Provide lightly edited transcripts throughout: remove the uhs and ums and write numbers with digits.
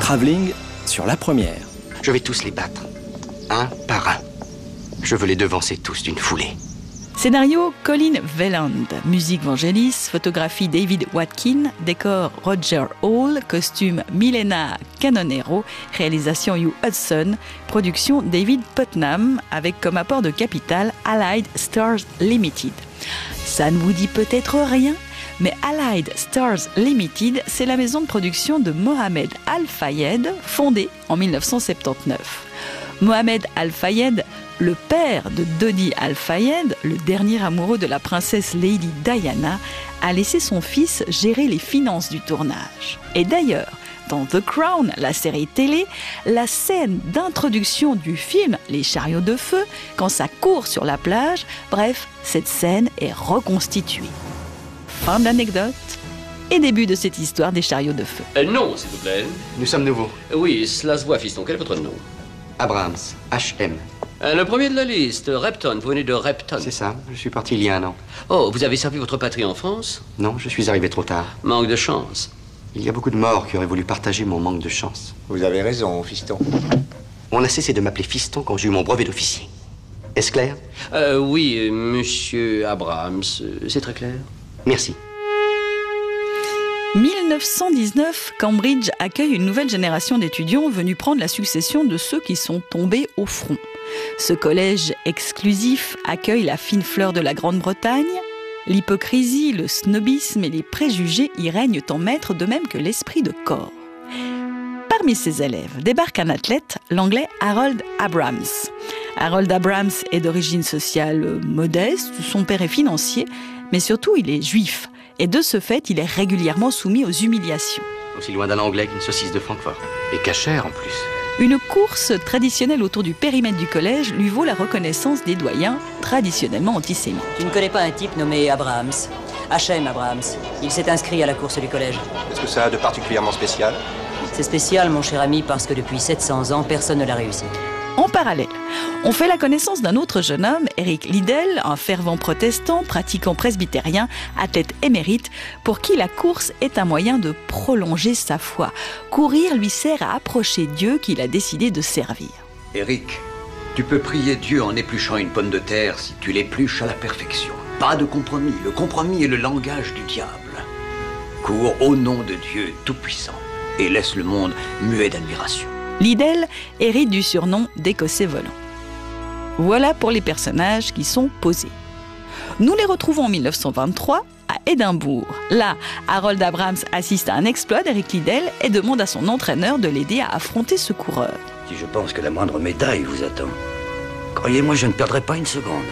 Travelling sur la première. Je vais tous les battre, un par un. Je veux les devancer tous d'une foulée. Scénario Colin Welland, musique Vangelis, photographie David Watkin, décor Roger Hall, costume Milena Canonero, réalisation Hugh Hudson, production David Putnam, avec comme apport de capital Allied Stars Limited. Ça ne vous dit peut-être rien, mais Allied Stars Limited, c'est la maison de production de Mohamed Al-Fayed, fondée en 1979. Mohamed Al-Fayed, le père de Dodi Al-Fayed, le dernier amoureux de la princesse Lady Diana, a laissé son fils gérer les finances du tournage. Et d'ailleurs, dans The Crown, la série télé, la scène d'introduction du film Les chariots de feu, quand ça court sur la plage, bref, cette scène est reconstituée. Fin de l'anecdote et début de cette histoire des chariots de feu. Non, s'il vous plaît. Nous sommes nouveaux. Oui, cela se voit, fiston. Quel est votre nom? Abrams, H.M. Le premier de la liste, Repton. Vous venez de Repton. C'est ça, je suis parti il y a 1 an. Oh, vous avez servi votre patrie en France? Non, je suis arrivé trop tard. Manque de chance. Il y a beaucoup de morts qui auraient voulu partager mon manque de chance. Vous avez raison, fiston. On a cessé de m'appeler fiston quand j'ai eu mon brevet d'officier. Est-ce clair? Oui, monsieur Abrams, c'est très clair. Merci. 1919, Cambridge accueille une nouvelle génération d'étudiants venus prendre la succession de ceux qui sont tombés au front. Ce collège exclusif accueille la fine fleur de la Grande-Bretagne. L'hypocrisie, le snobisme et les préjugés y règnent en maître, de même que l'esprit de corps. Parmi ces élèves débarque un athlète, l'anglais Harold Abrams. Harold Abrams est d'origine sociale modeste, son père est financier, mais surtout il est juif. Et de ce fait, il est régulièrement soumis aux humiliations. Aussi loin d'un anglais qu'une saucisse de Francfort. Et cachère en plus. Une course traditionnelle autour du périmètre du collège lui vaut la reconnaissance des doyens, traditionnellement antisémites. Tu ne connais pas un type nommé Abrams? H.M. Abrams. Il s'est inscrit à la course du collège. Est-ce que ça a de particulièrement spécial? C'est spécial, mon cher ami, parce que depuis 700 ans, personne ne l'a réussi. En parallèle, on fait la connaissance d'un autre jeune homme, Eric Liddell, un fervent protestant, pratiquant presbytérien, athlète émérite, pour qui la course est un moyen de prolonger sa foi. Courir lui sert à approcher Dieu qu'il a décidé de servir. Eric, tu peux prier Dieu en épluchant une pomme de terre si tu l'épluches à la perfection. Pas de compromis. Le compromis est le langage du diable. Cours au nom de Dieu Tout-Puissant et laisse le monde muet d'admiration. Liddell hérite du surnom d'Écossais volant. Voilà pour les personnages qui sont posés. Nous les retrouvons en 1923 à Édimbourg. Là, Harold Abrams assiste à un exploit d'Eric Liddell et demande à son entraîneur de l'aider à affronter ce coureur. Si je pense que la moindre médaille vous attend, croyez-moi, je ne perdrai pas une seconde.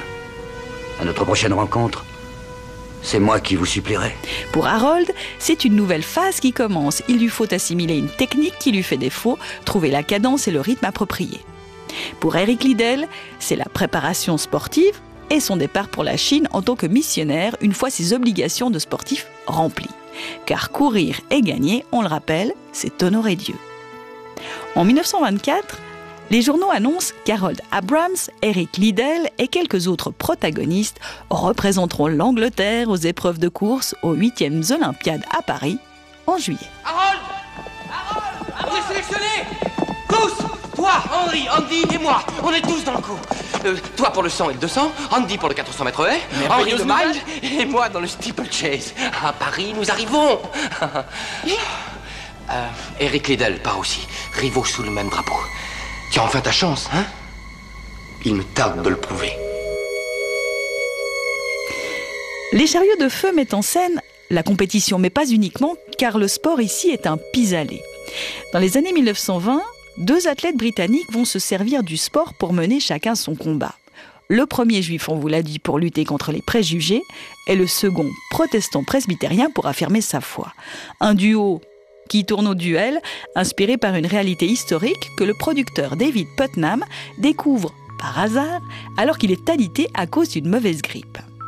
À notre prochaine rencontre, c'est moi qui vous supplierai. Pour Harold, c'est une nouvelle phase qui commence. Il lui faut assimiler une technique qui lui fait défaut, trouver la cadence et le rythme approprié. Pour Eric Liddell, c'est la préparation sportive et son départ pour la Chine en tant que missionnaire une fois ses obligations de sportif remplies. Car courir et gagner, on le rappelle, c'est honorer Dieu. En 1924, les journaux annoncent qu'Harold Abrams, Eric Liddell et quelques autres protagonistes représenteront l'Angleterre aux épreuves de course aux 8e Olympiades à Paris en juillet. Harold! On est sélectionnés! Tous! Toi, Henry, Andy et moi, on est tous dans le coup. Toi pour le 100 et le 200, Andy pour le 400 mètres haies, Henry le mile et moi dans le steeplechase. À Paris, nous arrivons. Eric Liddell part aussi, rivaux sous le même drapeau. Tu as enfin ta chance, hein? Il me tarde de le prouver. Les chariots de feu mettent en scène la compétition, mais pas uniquement, car le sport ici est un pis-aller. Dans les années 1920, 2 athlètes britanniques vont se servir du sport pour mener chacun son combat. Le premier juif, on vous l'a dit, pour lutter contre les préjugés, et le second, protestant presbytérien, pour affirmer sa foi. Un duo qui tourne au duel, inspiré par une réalité historique que le producteur David Putnam découvre par hasard alors qu'il est alité à cause d'une mauvaise grippe.